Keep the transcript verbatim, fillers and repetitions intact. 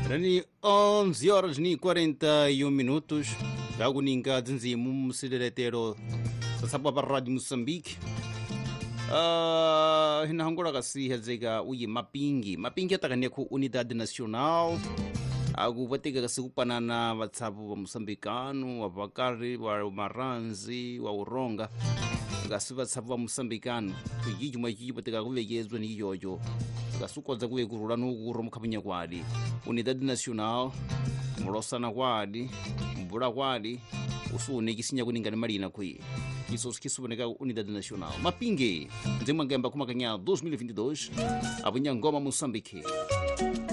Rani onze horas ni quarenta e um minutos. Dago ninga dzinzimu musileletero sasabwa pa Radio Moçambique. Uh, hinahangura kasi hazega uyi mapingi mapingi atakania ku Unidade Nacional agu vatika kasi kupanana vatsavu wa Moçambicano wa Vakari wa Maranzi wa Uronga kasi vatsavu wa Moçambicano kuyiji mwajiji vatika kuvegezwa ni yoyo kasi ukodza kuwe kurula nukuro mukhapinya kwadi Unidade Nacional mulosana kwadi mbula kwadi usune kisinya kuningani marina kwi isso kisuboneka Unidade Nacional mapingi nzimwe ngemba kumakanya dois mil e vinte e dois abunya ngoma Moçambique.